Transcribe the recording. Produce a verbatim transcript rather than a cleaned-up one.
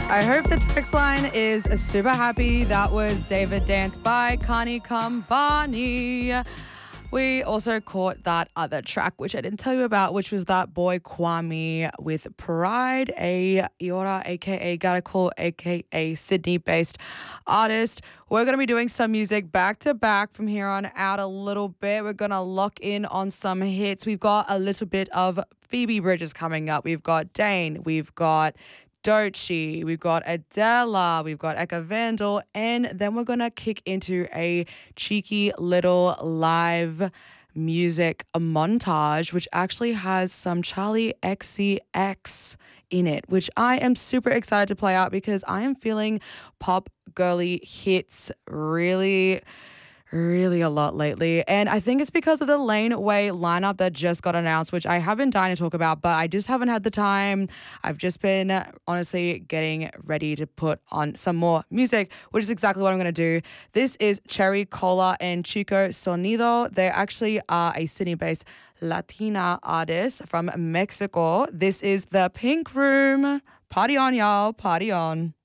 I hope the text line is super happy. That was David Dance by Kani Kambani. We also caught that other track, which I didn't tell you about, which was that boy Kwame with Pride, a Iora, aka Garacol, aka Sydney-based artist. We're going to be doing some music back to back from here on out a little bit. We're going to lock in on some hits. We've got a little bit of Phoebe Bridgers coming up. We've got Dane. We've got Doechii, we've got Adela, we've got Eka Vandal, and then we're going to kick into a cheeky little live music montage, which actually has some Charli X C X in it, which I am super excited to play out because I am feeling pop girly hits really really a lot lately. And I think it's because of the Laneway lineup that just got announced, which I have been dying to talk about, but I just haven't had the time. I've just been honestly getting ready to put on some more music, which is exactly what I'm going to do. This is Cherry Cola and Chico Sonido. They actually are a Sydney-based Latina artist from Mexico. This is The Pink Room. Party on, y'all. Party on.